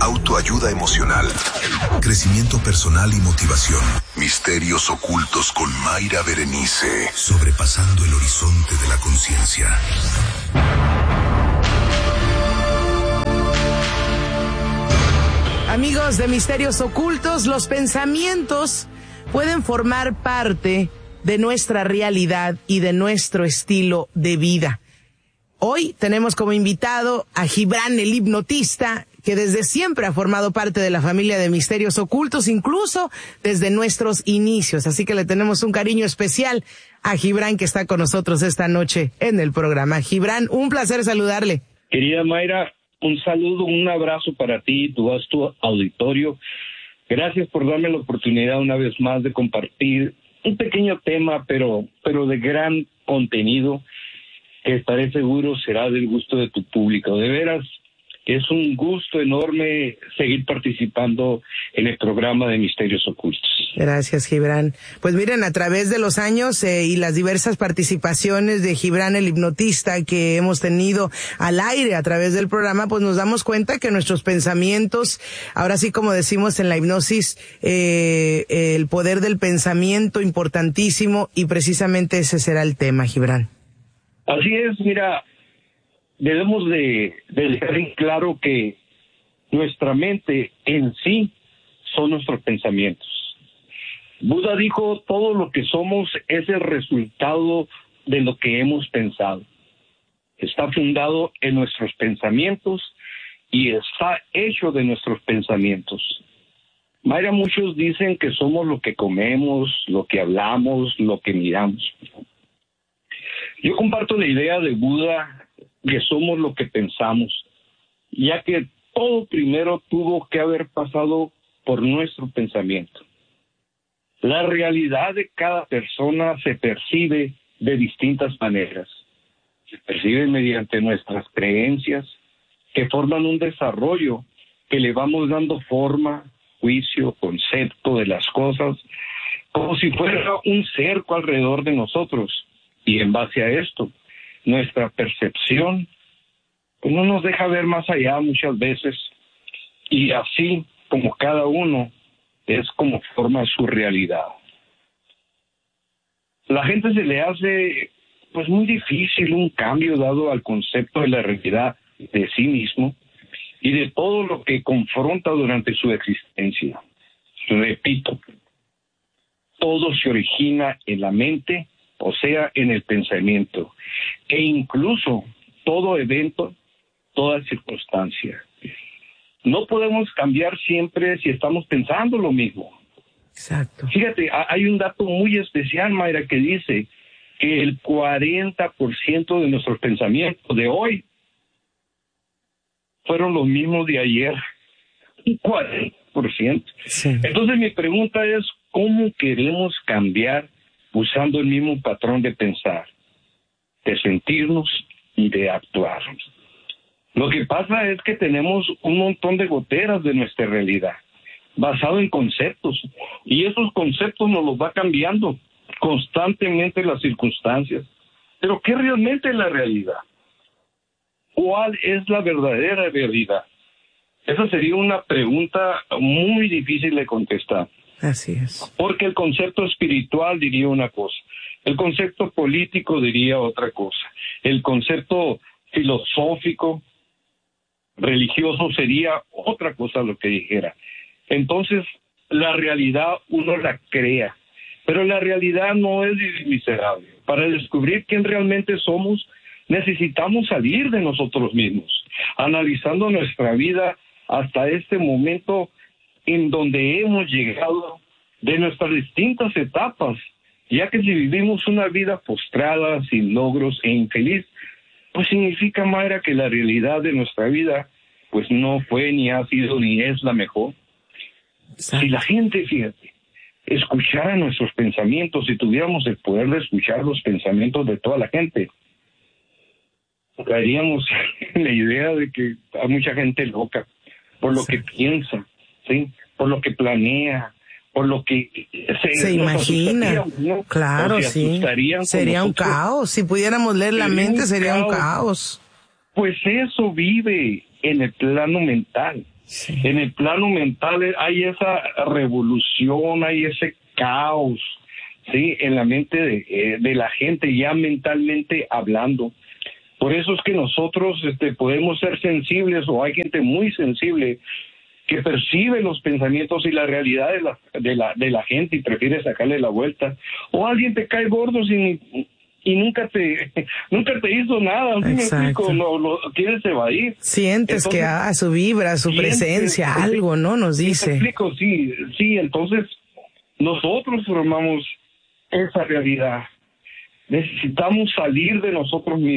autoayuda emocional, crecimiento personal y motivación. Misterios ocultos con Mayra Berenice, sobrepasando el horizonte de la conciencia. Amigos de Misterios Ocultos, los pensamientos pueden formar parte de nuestra realidad y de nuestro estilo de vida. Hoy tenemos como invitado a Gibran, el hipnotista, que desde siempre ha formado parte de la familia de Misterios Ocultos, incluso desde nuestros inicios. Así que le tenemos un cariño especial a Gibran, que está con nosotros esta noche en el programa. Gibran, un placer saludarle. Querida Mayra, un saludo, un abrazo para ti y tu vasto auditorio. Gracias por darme la oportunidad una vez más de compartir un pequeño tema, pero de gran contenido, que estaré seguro será del gusto de tu público. De veras, es un gusto enorme seguir participando en el programa de Misterios Ocultos. Gracias, Gibran. Pues miren, a través de los años y las diversas participaciones de Gibran, el hipnotista, que hemos tenido al aire a través del programa, pues nos damos cuenta que nuestros pensamientos, ahora sí como decimos en la hipnosis, el poder del pensamiento importantísimo, y precisamente ese será el tema, Gibran. Así es, mira, debemos de dejar en claro que nuestra mente en sí son nuestros pensamientos. Buda dijo, todo lo que somos es el resultado de lo que hemos pensado. Está fundado en nuestros pensamientos y está hecho de nuestros pensamientos. Mayra, muchos dicen que somos lo que comemos, lo que hablamos, lo que miramos. Yo comparto la idea de Buda que somos lo que pensamos, ya que todo primero tuvo que haber pasado por nuestro pensamiento. La realidad de cada persona se percibe de distintas maneras. Se percibe mediante nuestras creencias, que forman un desarrollo que le vamos dando forma, juicio, concepto de las cosas, como si fuera un cerco alrededor de nosotros. Y en base a esto, nuestra percepción pues no nos deja ver más allá muchas veces, y así como cada uno es como forma su realidad. La gente se le hace pues muy difícil un cambio dado al concepto de la realidad de sí mismo y de todo lo que confronta durante su existencia. Repito, todo se origina en la mente, o sea, en el pensamiento, e incluso todo evento, toda circunstancia. No podemos cambiar siempre si estamos pensando lo mismo. Exacto. Fíjate, hay un dato muy especial, Mayra, que dice que el 40% de nuestros pensamientos de hoy fueron los mismos de ayer. Un 40%. Sí. Entonces mi pregunta es, ¿cómo queremos cambiar usando el mismo patrón de pensar, de sentirnos y de actuar? Lo que pasa es que tenemos un montón de goteras de nuestra realidad, basado en conceptos, y esos conceptos nos los va cambiando constantemente las circunstancias. Pero ¿qué realmente es la realidad? ¿Cuál es la verdadera realidad? Esa sería una pregunta muy difícil de contestar. Así es. Porque el concepto espiritual diría una cosa, el concepto político diría otra cosa, el concepto filosófico, religioso sería otra cosa lo que dijera. Entonces, la realidad uno la crea, pero la realidad no es miserable. Para descubrir quién realmente somos, necesitamos salir de nosotros mismos, analizando nuestra vida hasta este momento en donde hemos llegado, de nuestras distintas etapas, ya que si vivimos una vida postrada, sin logros e infeliz, pues significa, Mayra, que la realidad de nuestra vida pues no fue, ni ha sido, ni es la mejor. Exacto. Si la gente, fíjate, escuchara nuestros pensamientos, si tuviéramos el poder de escuchar los pensamientos de toda la gente, caeríamos en la idea de que hay mucha gente loca por lo que piensa, ¿sí? Por lo que planea, por lo que se imagina, ¿no? Claro, sí. Sería un caos. Si pudiéramos leer la mente, sería un caos. Pues eso vive en el plano mental. Sí. En el plano mental hay esa revolución, hay ese caos, sí, en la mente de la gente, ya mentalmente hablando. Por eso es que nosotros podemos ser sensibles, o hay gente muy sensible que percibe los pensamientos y la realidad de la gente y prefiere sacarle la vuelta. O alguien te cae gordo y nunca te hizo nada, ¿sí me explico? Lo quieres evadir. Sientes que su vibra, su presencia, algo, ¿no? Nos dice. ¿Me explico? Sí, entonces nosotros formamos esa realidad. Necesitamos salir de nosotros mismos.